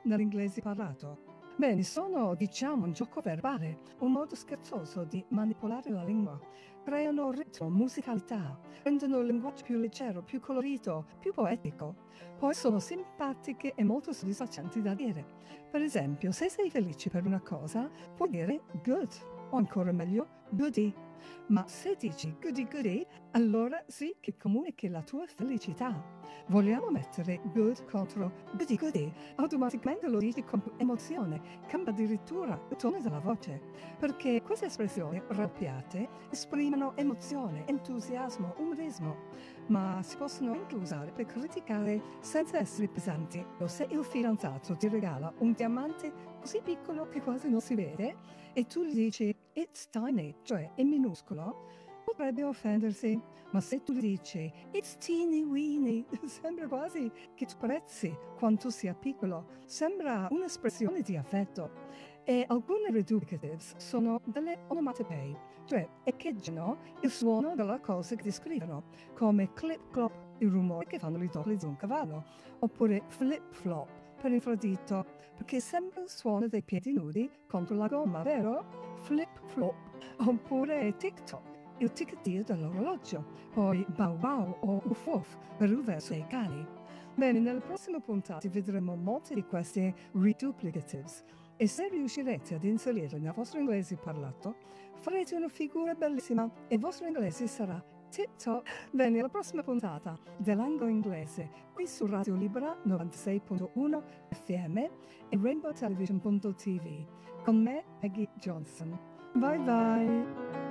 nell'inglese parlato? Bene, sono, diciamo, un gioco verbale, un modo scherzoso di manipolare la lingua. Creano ritmo, musicalità, rendono il linguaggio più leggero, più colorito, più poetico. Poi sono simpatiche e molto soddisfacenti da dire. Per esempio, se sei felice per una cosa, puoi dire good, o ancora meglio, goody. Ma se dici goody goody, allora sì che comunichi la tua felicità. Vogliamo mettere good contro goody goody? Automaticamente lo dici con più emozione, cambia addirittura il tono della voce, perché queste espressioni raddoppiate esprimono emozione, entusiasmo, umorismo, ma si possono anche usare per criticare senza essere pesanti. O se il fidanzato ti regala un diamante così piccolo che quasi non si vede e tu gli dici it's tiny, cioè è minuscolo, potrebbe offendersi. Ma se tu dici it's teeny weeny, sembra quasi che tu prezzi quanto sia piccolo, sembra un'espressione di affetto. E alcune reduplicatives sono delle onomatopee, cioè echeggiano il suono della cosa che descrivono, come clip clop, il rumore che fanno le doglie di un cavallo, oppure flip flop per infradito, perché sembra il suono dei piedi nudi contro la gomma, vero? Flip flop. Oppure TikTok, il ticchettio dell'orologio, poi bow wow o uff uff per il verso dei cani. Bene, nelle prossime puntate vedremo molte di queste reduplicatives e se riuscirete ad inserirle nel vostro inglese parlato, farete una figura bellissima e il vostro inglese sarà tip-top. Bene, alla prossima puntata dell'Anglo Inglese, qui su Radio Libera 96.1 FM e RainbowTelevision.tv, con me, Peggy Johnson. Bye bye!